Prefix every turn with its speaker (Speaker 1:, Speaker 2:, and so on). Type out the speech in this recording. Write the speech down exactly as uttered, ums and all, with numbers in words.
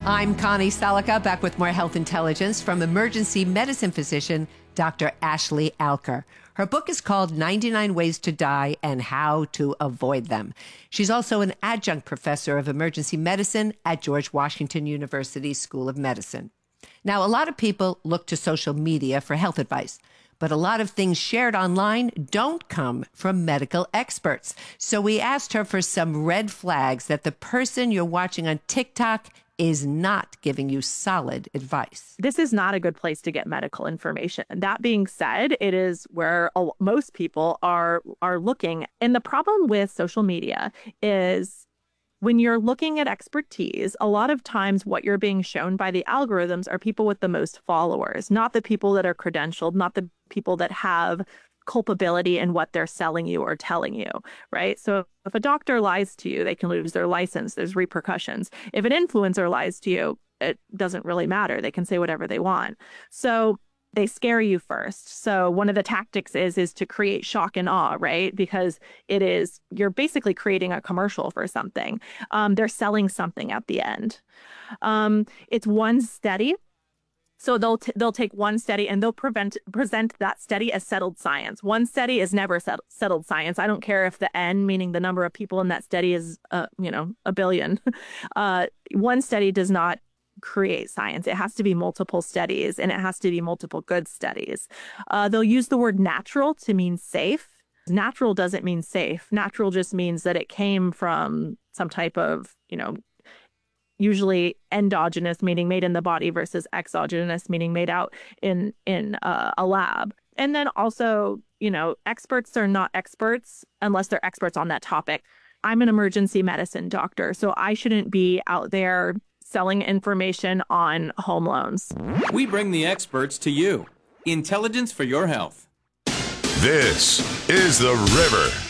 Speaker 1: I'm Connie Salika, back with more health intelligence from emergency medicine physician Doctor Ashley Alker. Her book is called ninety-nine Ways to Die and How to Avoid Them. She's also an adjunct professor of emergency medicine at George Washington University School of Medicine. Now, a lot of people look to social media for health advice, but a lot of things shared online don't come from medical experts. So we asked her for some red flags that the person you're watching on TikTok is not giving you solid advice.
Speaker 2: This is not a good place to get medical information. That being said, it is where a, most people are are looking. And the problem with social media is when you're looking at expertise, a lot of times what you're being shown by the algorithms are people with the most followers, not the people that are credentialed, not the people that have culpability in what they're selling you or telling you, right? So if a doctor lies to you, they can lose their license. There's repercussions. If an influencer lies to you, it doesn't really matter. They can say whatever they want. So they scare you first. So one of the tactics is is to create shock and awe, right? Because it is, you're basically creating a commercial for something. Um, they're selling something at the end. Um, it's one study. So they'll t- they'll take one study and they'll prevent, present that study as settled science. One study is never set- settled science. I don't care if the N, meaning the number of people in that study, is uh, you know a billion. Uh, one study does not create science. It has to be multiple studies, and it has to be multiple good studies. Uh, they'll use the word natural to mean safe. Natural doesn't mean safe. Natural just means that it came from some type of, you know, usually endogenous, meaning made in the body, versus exogenous, meaning made out in in uh, a lab. And then also, you know, experts are not experts unless they're experts on that topic. I'm an emergency medicine doctor, so I shouldn't be out there selling information on home loans.
Speaker 3: We bring the experts to you. Intelligence for your health.
Speaker 4: This is The River.